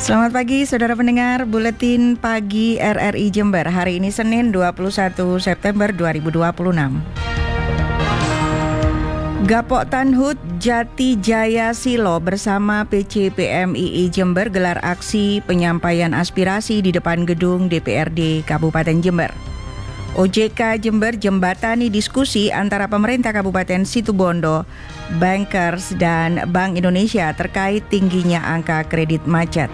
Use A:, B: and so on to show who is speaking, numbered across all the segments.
A: Selamat pagi saudara pendengar Buletin Pagi RRI Jember. Hari ini Senin 21 September 2026. Gapok Tanhut Jati Jaya Silo bersama PCPMII Jember gelar aksi penyampaian aspirasi di depan gedung DPRD Kabupaten Jember. OJK Jember jembatani diskusi antara pemerintah Kabupaten Situbondo, Bankers, dan Bank Indonesia terkait tingginya angka kredit macet.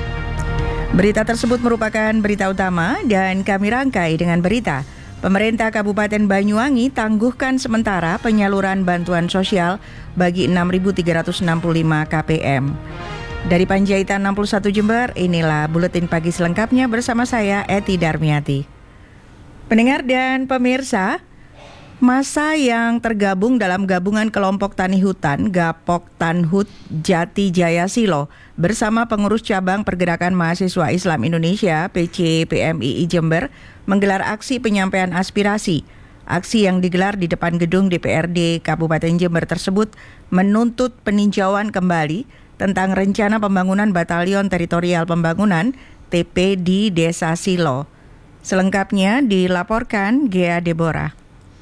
A: Berita tersebut merupakan berita utama dan kami rangkai dengan berita pemerintah Kabupaten Banyuwangi tangguhkan sementara penyaluran bantuan sosial bagi 6.365 KPM. Dari Panjaitan 61 Jember, inilah Buletin Pagi selengkapnya bersama saya Eti Darmiati. Pendengar dan pemirsa, masa yang tergabung dalam gabungan kelompok tani hutan Gapok Tanhut Jati Jaya Silo bersama pengurus cabang Pergerakan Mahasiswa Islam Indonesia PCPMII Jember menggelar aksi penyampaian aspirasi. Aksi yang digelar di depan gedung DPRD Kabupaten Jember tersebut menuntut peninjauan kembali tentang rencana pembangunan Batalion Teritorial Pembangunan TP di Desa Silo. Selengkapnya dilaporkan Gea Deborah.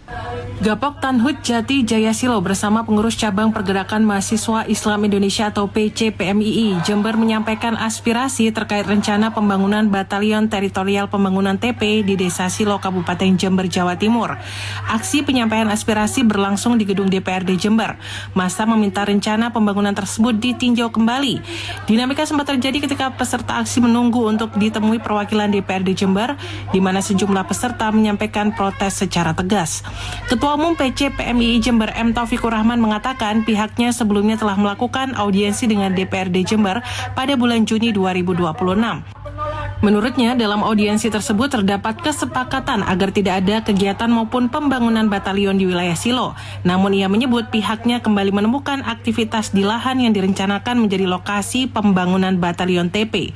B: Gapok Tanhut Jati Jaya Silo bersama pengurus cabang Pergerakan Mahasiswa Islam Indonesia atau PCPMII Jember menyampaikan aspirasi terkait rencana pembangunan Batalion Teritorial Pembangunan TP di Desa Silo, Kabupaten Jember, Jawa Timur. Aksi penyampaian aspirasi berlangsung di gedung DPRD Jember. Masa meminta rencana pembangunan tersebut ditinjau kembali. Dinamika sempat terjadi ketika peserta aksi menunggu untuk ditemui perwakilan DPRD Jember, di mana sejumlah peserta menyampaikan protes secara tegas. Ketua Umum PCPMII Jember M. Taufikur Rahman mengatakan pihaknya sebelumnya telah melakukan audiensi dengan DPRD Jember pada bulan Juni 2026. Menurutnya, dalam audiensi tersebut terdapat kesepakatan agar tidak ada kegiatan maupun pembangunan batalion di wilayah Silo. Namun ia menyebut pihaknya kembali menemukan aktivitas di lahan yang direncanakan menjadi lokasi pembangunan batalion TP.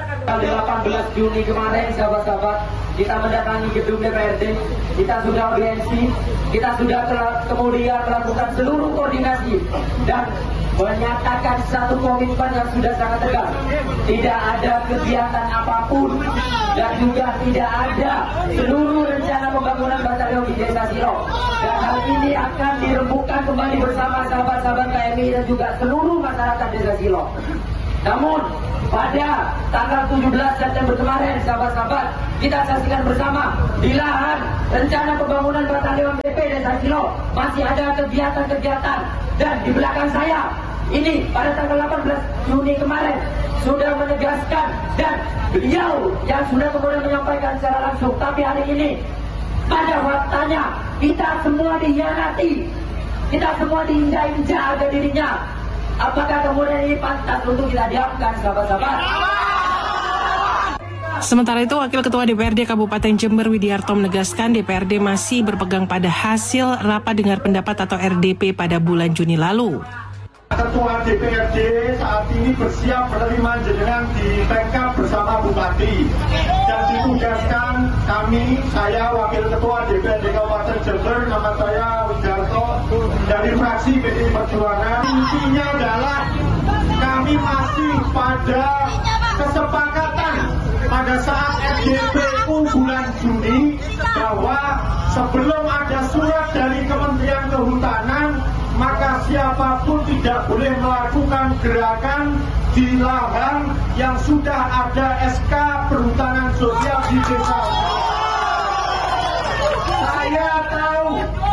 C: 18 Juni kemarin, sahabat-sahabat, kita mendatangi gedung DPRD, kita sudah audiensi, kita sudah kemudian melakukan seluruh koordinasi dan menyatakan satu komitmen yang sudah sangat tegas. Tidak ada kegiatan apapun dan juga tidak ada seluruh rencana pembangunan batalion di Desa Silo. Dan hal ini akan dirembukan kembali bersama sahabat-sahabat KMI dan juga seluruh masyarakat Desa Silo. Namun pada tanggal 17 September kemarin, sahabat-sahabat, kita saksikan bersama di lahan rencana pembangunan Batalion TP Desa Silo masih ada kegiatan-kegiatan, dan di belakang saya ini pada tanggal 18 Juni kemarin sudah menegaskan, dan beliau yang sudah kemudian menyampaikan secara langsung, tapi hari ini pada faktanya kita semua dihianati, kita semua diinjak-injak harga dirinya. Apakah kemudian ini pantas untuk kita diamkan, sahabat-sahabat?
B: Sementara itu, Wakil Ketua DPRD Kabupaten Jember Widiarto menegaskan DPRD masih berpegang pada hasil rapat dengar pendapat atau RDP pada bulan Juni lalu.
D: Ketua DPRD saat ini bersiap menerima jenengan di backup bersama Bupati, dan ditugaskan kami, saya Wakil Ketua DPRD Kabupaten Jember, nama saya Widiarto dari fraksi PDI Perjuangan. Intinya adalah kami masih pada kesepakatan pada saat RDPU bulan Juni bahwa sebelum ada surat dari Kementerian Kehutanan, maka siapapun tidak boleh melakukan gerakan di lahan yang sudah ada SK perhutanan sosial di desa. Saya tahu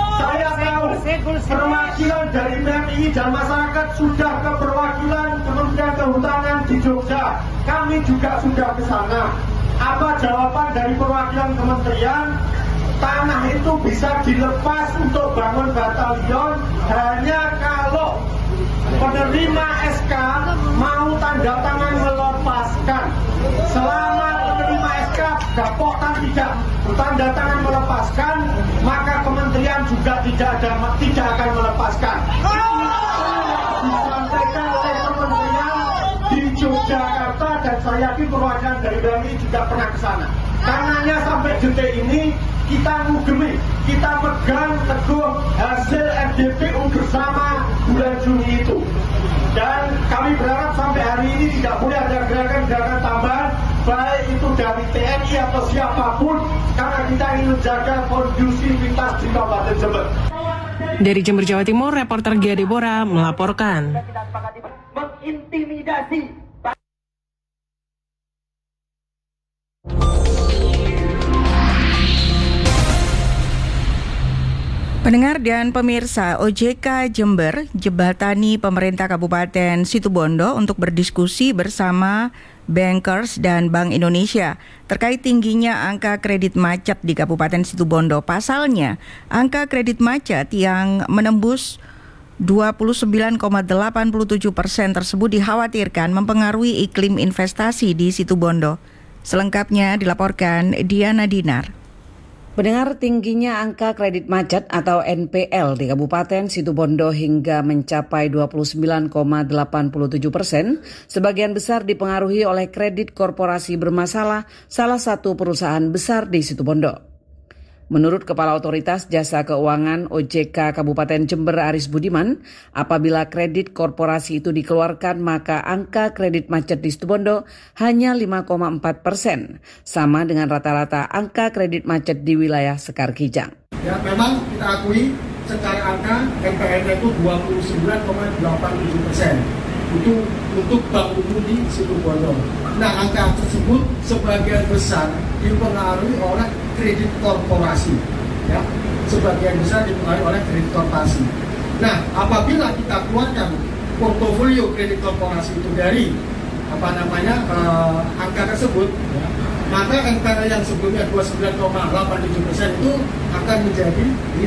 D: perwakilan dari PMI dan masyarakat sudah ke perwakilan Kementerian Kehutanan di Jogja. Kami juga sudah ke sana. Apa jawaban dari perwakilan kementerian? Tanah itu bisa dilepas untuk bangun batalion hanya kalau penerima SK mau tanda tangan melepaskan. Selama penerima SK Gapokan tidak tanda tangan melepaskan, maka kementerian juga tidak akan melepaskan. Disampaikan oleh kementerian di Yogyakarta, dan saya yakin perwakilan dari BMI juga pernah ke sana. Karenanya sampai detik ini kita ngugemi, kita pegang teguh hasil RDPU bersama bulan Juni itu. Dan kami berharap sampai hari ini tidak boleh ada gerakan-gerakan tambahan, baik itu dari TNI atau siapapun, karena kita ingin menjaga kondusivitas di Kabupaten Jember.
B: Dari Jember, Jawa Timur, reporter Gia Deborah melaporkan.
C: Mengintimidasi.
A: Pendengar dan pemirsa, OJK Jember jembatani pemerintah Kabupaten Situbondo untuk berdiskusi bersama Bankers dan Bank Indonesia terkait tingginya angka kredit macet di Kabupaten Situbondo. Pasalnya, angka kredit macet yang menembus 29,87% tersebut dikhawatirkan mempengaruhi iklim investasi di Situbondo. Selengkapnya dilaporkan Diana Dinar.
E: Pendengar, tingginya angka kredit macet atau NPL di Kabupaten Situbondo hingga mencapai 29,87%, sebagian besar dipengaruhi oleh kredit korporasi bermasalah salah satu perusahaan besar di Situbondo. Menurut Kepala Otoritas Jasa Keuangan OJK Kabupaten Jember Aris Budiman, apabila kredit korporasi itu dikeluarkan maka angka kredit macet di Situbondo hanya 5,4%, sama dengan rata-rata angka kredit macet di wilayah Sekar Kijang.
F: Ya, memang kita akui secara angka NPL itu 29,87%. Itu untuk bank umum di Situbondo. Nah, angka tersebut sebagian besar dipengaruhi oleh kredit korporasi, ya, sebagian besar dipengaruhi oleh kredit korporasi. Nah, apabila kita keluarkan portofolio kredit korporasi itu dari angka tersebut, ya, maka NPL yang sebelumnya 29,87% itu akan menjadi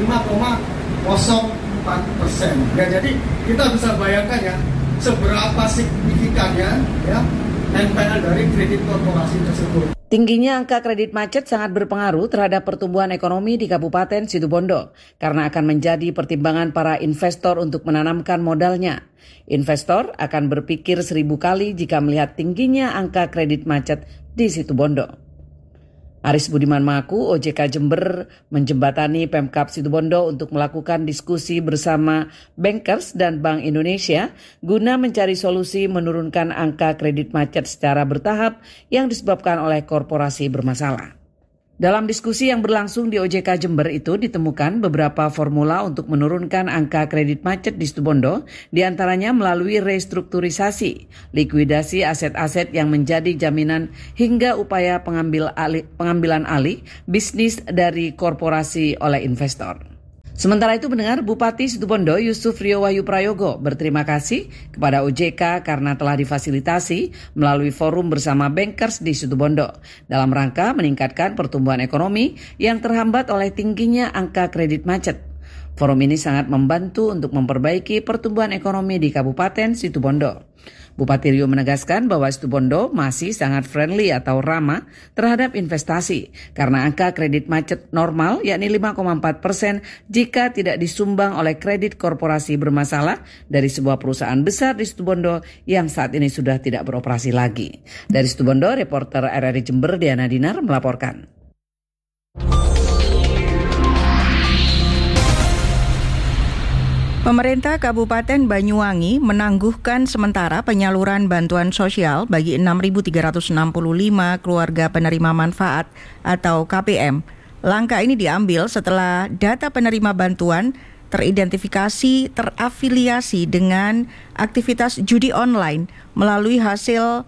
F: 5,04%. Ya, jadi kita bisa bayangkan ya, seberapa signifikannya ya NPL dari kredit korporasi tersebut.
E: Tingginya angka kredit macet sangat berpengaruh terhadap pertumbuhan ekonomi di Kabupaten Situbondo karena akan menjadi pertimbangan para investor untuk menanamkan modalnya. Investor akan berpikir 1000 kali jika melihat tingginya angka kredit macet di Situbondo. Aris Budiman mengaku OJK Jember menjembatani Pemkab Situbondo untuk melakukan diskusi bersama Bankers dan Bank Indonesia guna mencari solusi menurunkan angka kredit macet secara bertahap yang disebabkan oleh korporasi bermasalah. Dalam diskusi yang berlangsung di OJK Jember itu ditemukan beberapa formula untuk menurunkan angka kredit macet di Situbondo, diantaranya melalui restrukturisasi, likuidasi aset-aset yang menjadi jaminan hingga upaya pengambilan alih bisnis dari korporasi oleh investor. Sementara itu, pendengar, Bupati Situbondo Yusuf Rio Wahyu Prayogo berterima kasih kepada OJK karena telah difasilitasi melalui forum bersama Bankers di Situbondo dalam rangka meningkatkan pertumbuhan ekonomi yang terhambat oleh tingginya angka kredit macet. Forum ini sangat membantu untuk memperbaiki pertumbuhan ekonomi di Kabupaten Situbondo. Bupati Rio menegaskan bahwa Situbondo masih sangat friendly atau ramah terhadap investasi karena angka kredit macet normal yakni 5,4% jika tidak disumbang oleh kredit korporasi bermasalah dari sebuah perusahaan besar di Situbondo yang saat ini sudah tidak beroperasi lagi. Dari Situbondo, reporter RRI Jember Diana Dinar melaporkan.
A: Pemerintah Kabupaten Banyuwangi menangguhkan sementara penyaluran bantuan sosial bagi 6.365 keluarga penerima manfaat atau KPM. Langkah ini diambil setelah data penerima bantuan teridentifikasi terafiliasi dengan aktivitas judi online melalui hasil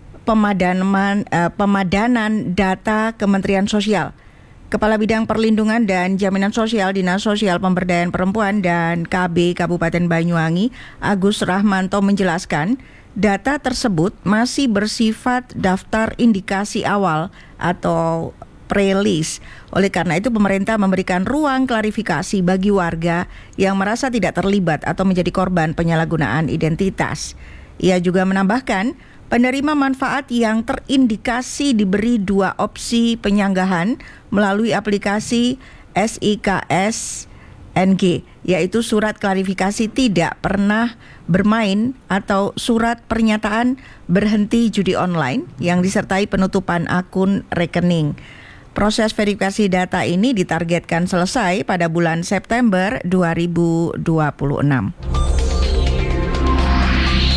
A: pemadanan data Kementerian Sosial. Kepala Bidang Perlindungan dan Jaminan Sosial Dinas Sosial Pemberdayaan Perempuan dan KB Kabupaten Banyuwangi, Agus Rahmanto menjelaskan, data tersebut masih bersifat daftar indikasi awal atau pre-list. Oleh karena itu, pemerintah memberikan ruang klarifikasi bagi warga yang merasa tidak terlibat atau menjadi korban penyalahgunaan identitas. Ia juga menambahkan, penerima manfaat yang terindikasi diberi 2 opsi penyanggahan melalui aplikasi SIKS NG, yaitu surat klarifikasi tidak pernah bermain atau surat pernyataan berhenti judi online yang disertai penutupan akun rekening. Proses verifikasi data ini ditargetkan selesai pada bulan September 2026.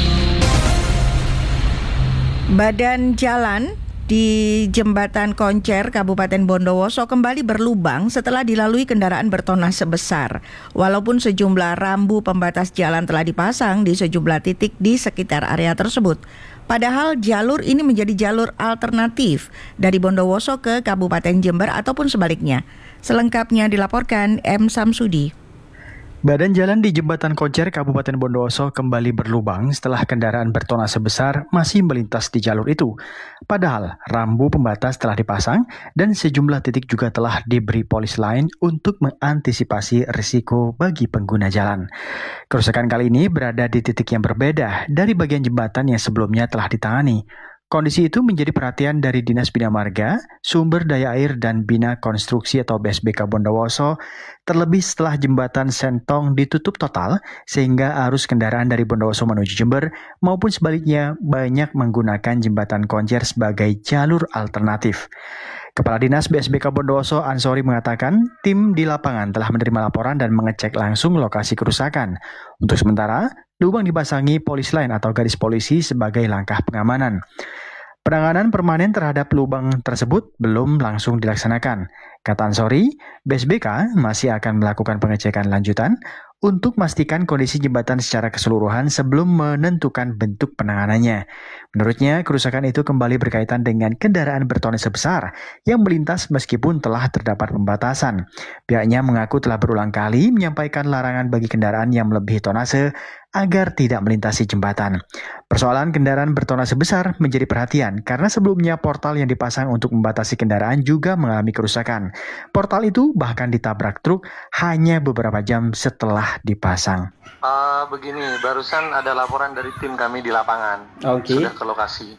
A: Badan jalan di Jembatan Koncer Kabupaten Bondowoso kembali berlubang setelah dilalui kendaraan bertona sebesar. Walaupun sejumlah rambu pembatas jalan telah dipasang di sejumlah titik di sekitar area tersebut. Padahal jalur ini menjadi jalur alternatif dari Bondowoso ke Kabupaten Jember ataupun sebaliknya. Selengkapnya dilaporkan M. Samsudi.
G: Badan jalan di Jembatan Koncer Kabupaten Bondowoso kembali berlubang setelah kendaraan bertona sebesar masih melintas di jalur itu. Padahal rambu pembatas telah dipasang dan sejumlah titik juga telah diberi polis lain untuk mengantisipasi risiko bagi pengguna jalan. Kerusakan kali ini berada di titik yang berbeda dari bagian jembatan yang sebelumnya telah ditangani. Kondisi itu menjadi perhatian dari Dinas Bina Marga, Sumber Daya Air dan Bina Konstruksi atau BSBK Bondowoso, terlebih setelah jembatan Sentong ditutup total sehingga arus kendaraan dari Bondowoso menuju Jember maupun sebaliknya banyak menggunakan jembatan Koncer sebagai jalur alternatif. Kepala Dinas BSBK Bondowoso Ansori mengatakan tim di lapangan telah menerima laporan dan mengecek langsung lokasi kerusakan. Untuk sementara, lubang dipasangi polis lain atau garis polisi sebagai langkah pengamanan. Penanganan permanen terhadap lubang tersebut belum langsung dilaksanakan. Kata Ansori, BSBK masih akan melakukan pengecekan lanjutan untuk memastikan kondisi jembatan secara keseluruhan sebelum menentukan bentuk penanganannya. Menurutnya, kerusakan itu kembali berkaitan dengan kendaraan bertona sebesar yang melintas meskipun telah terdapat pembatasan. Pihaknya mengaku telah berulang kali menyampaikan larangan bagi kendaraan yang melebihi tonase agar tidak melintasi jembatan. Persoalan kendaraan bertona sebesar menjadi perhatian karena sebelumnya portal yang dipasang untuk membatasi kendaraan juga mengalami kerusakan. Portal itu bahkan ditabrak truk hanya beberapa jam setelah dipasang.
H: Begini, barusan ada laporan dari tim kami di lapangan. Sudah ke lokasi.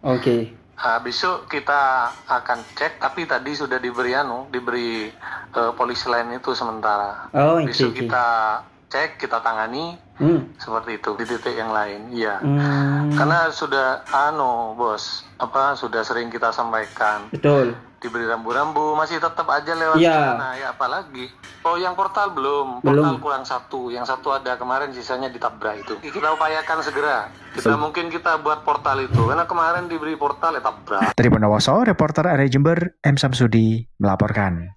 H: Besok kita akan cek, tapi tadi sudah diberi polisi lain itu sementara. Besok kita cek, kita tangani seperti itu di titik yang lain. Iya. Karena sudah bos, sudah sering kita sampaikan. Betul. Diberi rambu-rambu masih tetap aja lewat sana. Ya apalagi. Yang portal belum. Portal kurang satu. Yang satu ada kemarin, sisanya ditabrak itu. Kita upayakan segera. Mungkin kita buat portal itu. Karena kemarin diberi portal tabrak.
G: Dari Bondowoso, reporter RRI Jember M. Samsudi melaporkan.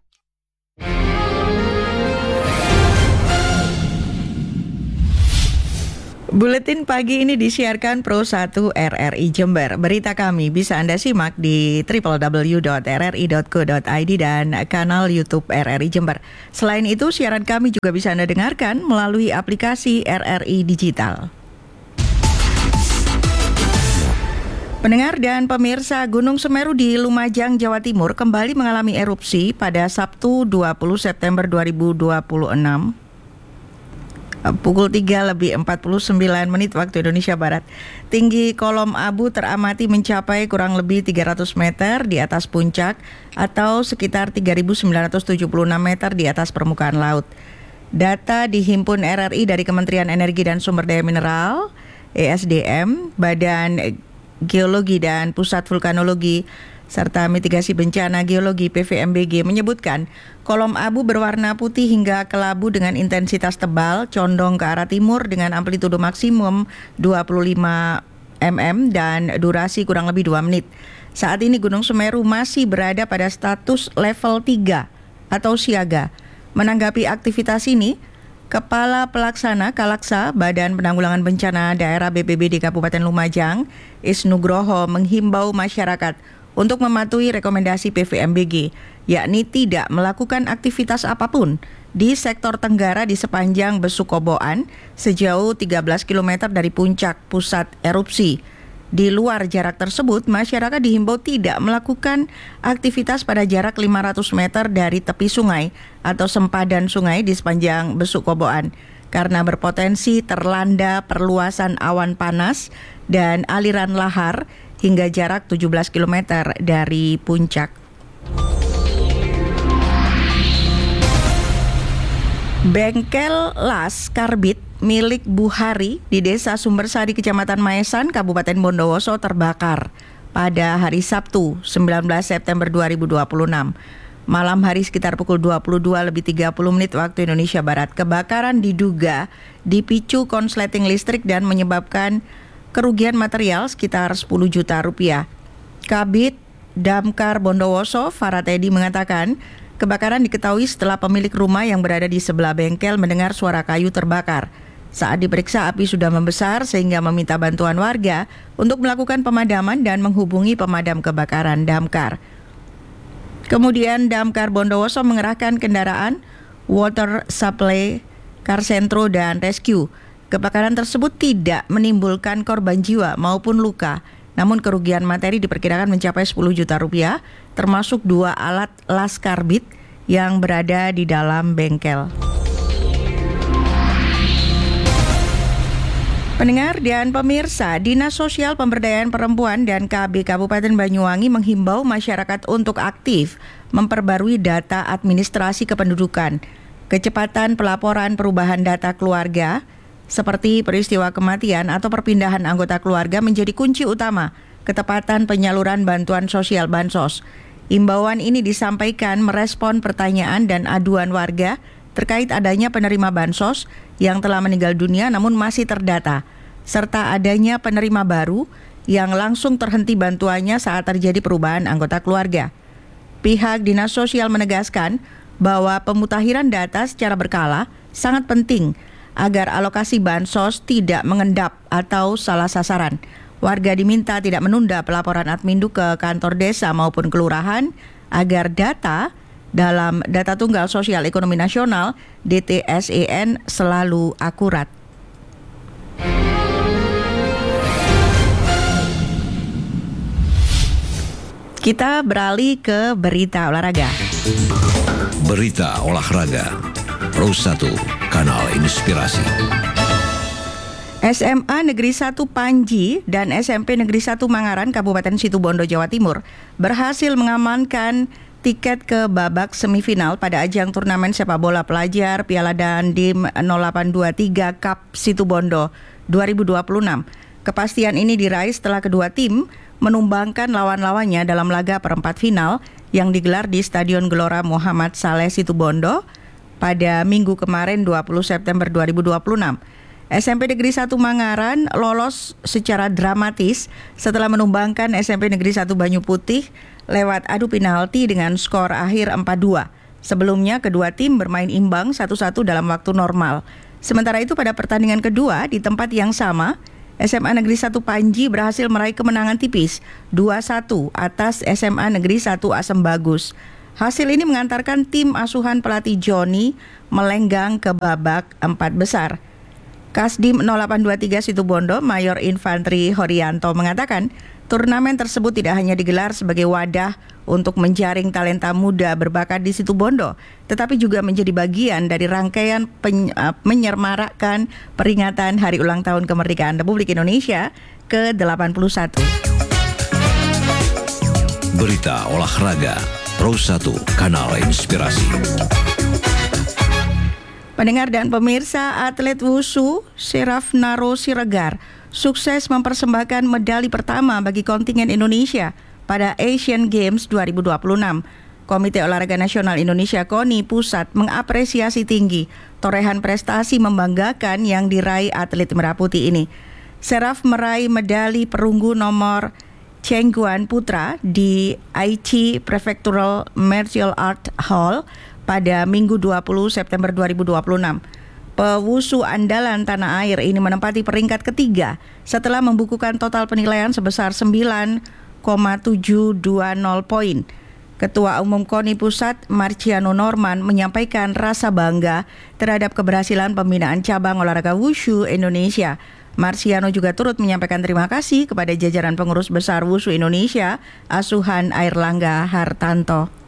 A: Buletin pagi ini disiarkan Pro 1 RRI Jember. Berita kami bisa Anda simak di www.rri.co.id dan kanal YouTube RRI Jember. Selain itu, siaran kami juga bisa Anda dengarkan melalui aplikasi RRI Digital. Pendengar dan pemirsa, Gunung Semeru di Lumajang, Jawa Timur kembali mengalami erupsi pada Sabtu 20 September 2026. Pukul 3:49 waktu Indonesia Barat. Tinggi kolom abu teramati mencapai kurang lebih 300 meter di atas puncak atau sekitar 3.976 meter di atas permukaan laut. Data dihimpun RRI dari Kementerian Energi dan Sumber Daya Mineral, ESDM, Badan Geologi dan Pusat Vulkanologi serta Mitigasi Bencana Geologi PVMBG menyebutkan kolom abu berwarna putih hingga kelabu dengan intensitas tebal, condong ke arah timur dengan amplitudo maksimum 25 mm dan durasi kurang lebih 2 menit. Saat ini Gunung Semeru masih berada pada status level 3 atau siaga. Menanggapi aktivitas ini, Kepala Pelaksana Kalaksa Badan Penanggulangan Bencana Daerah BPBD Kabupaten Lumajang, Isnugroho menghimbau masyarakat untuk mematuhi rekomendasi PVMBG, yakni tidak melakukan aktivitas apapun di sektor Tenggara di sepanjang Besukoboan sejauh 13 km dari puncak pusat erupsi. Di luar jarak tersebut, masyarakat dihimbau tidak melakukan aktivitas pada jarak 500 meter dari tepi sungai atau sempadan sungai di sepanjang Besukoboan karena berpotensi terlanda perluasan awan panas dan aliran lahar hingga jarak 17 km dari puncak. Bengkel las karbit milik Buhari di Desa Sumbersari, Kecamatan Maesan, Kabupaten Bondowoso terbakar pada hari Sabtu 19 September 2026. Malam hari sekitar pukul 22:30 waktu Indonesia Barat. Kebakaran diduga dipicu konsleting listrik dan menyebabkan kerugian material sekitar 10 juta rupiah. Kabid Damkar Bondowoso, Farad Edi mengatakan, kebakaran diketahui setelah pemilik rumah yang berada di sebelah bengkel mendengar suara kayu terbakar. Saat diperiksa, api sudah membesar sehingga meminta bantuan warga untuk melakukan pemadaman dan menghubungi pemadam kebakaran damkar. Kemudian Damkar Bondowoso mengerahkan kendaraan Water Supply, Karsentro, dan Rescue. Kebakaran tersebut tidak menimbulkan korban jiwa maupun luka, namun kerugian materi diperkirakan mencapai 10 juta rupiah, termasuk 2 alat las karbit yang berada di dalam bengkel. Pendengar dan pemirsa, Dinas Sosial Pemberdayaan Perempuan dan KB Kabupaten Banyuwangi menghimbau masyarakat untuk aktif memperbarui data administrasi kependudukan. Kecepatan pelaporan perubahan data keluarga, seperti peristiwa kematian atau perpindahan anggota keluarga, menjadi kunci utama ketepatan penyaluran bantuan sosial Bansos. Imbauan ini disampaikan merespon pertanyaan dan aduan warga terkait adanya penerima Bansos yang telah meninggal dunia namun masih terdata, serta adanya penerima baru yang langsung terhenti bantuannya saat terjadi perubahan anggota keluarga. Pihak Dinas Sosial menegaskan bahwa pemutakhiran data secara berkala sangat penting agar alokasi Bansos tidak mengendap atau salah sasaran. Warga diminta tidak menunda pelaporan Adminduk ke kantor desa maupun kelurahan agar data dalam Data Tunggal Sosial Ekonomi Nasional DTSEN selalu akurat. Kita beralih ke berita olahraga.
I: Berita olahraga, Pro 1, Kanal Inspirasi.
A: SMA Negeri 1 Panji dan SMP Negeri 1 Mangaran, Kabupaten Situbondo, Jawa Timur berhasil mengamankan tiket ke babak semifinal pada ajang turnamen sepak bola pelajar Piala Dandim 0823 Cup Situbondo 2026. Kepastian ini diraih setelah kedua tim menumbangkan lawan-lawannya dalam laga perempat final yang digelar di Stadion Gelora Muhammad Saleh Situbondo pada Minggu kemarin 20 September 2026. SMP Negeri 1 Mangaran lolos secara dramatis setelah menumbangkan SMP Negeri 1 Banyu Putih lewat adu penalti dengan skor akhir 4-2. Sebelumnya kedua tim bermain imbang 1-1 dalam waktu normal. Sementara itu pada pertandingan kedua di tempat yang sama, SMA Negeri 1 Panji berhasil meraih kemenangan tipis 2-1 atas SMA Negeri 1 Asem Bagus. Hasil ini mengantarkan tim asuhan pelatih Joni melenggang ke babak 4 besar. Kasdim 0823 Situbondo, Mayor Infantri Horianto mengatakan, turnamen tersebut tidak hanya digelar sebagai wadah untuk menjaring talenta muda berbakat di Situbondo, tetapi juga menjadi bagian dari rangkaian menyemarakan peringatan Hari Ulang Tahun Kemerdekaan Republik Indonesia ke-81.
I: Berita olahraga, Pro 1, Kanal Inspirasi.
A: Pendengar dan pemirsa, atlet wushu Seraf Naro Siregar sukses mempersembahkan medali pertama bagi kontingen Indonesia pada Asian Games 2026. Komite Olahraga Nasional Indonesia KONI Pusat mengapresiasi tinggi torehan prestasi membanggakan yang diraih atlet merah putih ini. Seraf meraih medali perunggu nomor Chengguan Putra di Aichi Prefectural Martial Art Hall pada Minggu 20 September 2026. Pewusu andalan tanah air ini menempati peringkat ketiga setelah membukukan total penilaian sebesar 9,720 poin. Ketua Umum KONI Pusat Marciano Norman menyampaikan rasa bangga terhadap keberhasilan pembinaan cabang olahraga wushu Indonesia. Marciano juga turut menyampaikan terima kasih kepada jajaran pengurus besar wushu Indonesia, asuhan Airlangga Hartanto.